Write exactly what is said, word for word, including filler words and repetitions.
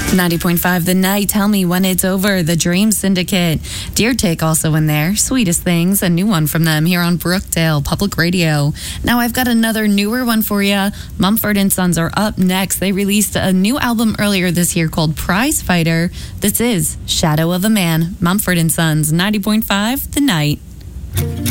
ninety point five The Night, Tell Me When It's Over, The Dream Syndicate. Deer Take also in there. Sweetest Things, a new one from them here on Brookdale Public Radio. Now I've got another newer one for you. Mumford and Sons are up next. They released a new album earlier this year called Prize Fighter. This is Shadow of a Man. Mumford and Sons, ninety point five The Night.